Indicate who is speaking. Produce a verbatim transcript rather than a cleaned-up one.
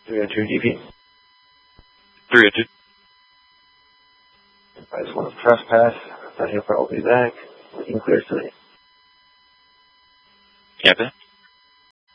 Speaker 1: three oh two D P.
Speaker 2: three oh two.
Speaker 1: I just want to trespass. I think I'll be back. We can clear three.
Speaker 2: Captain.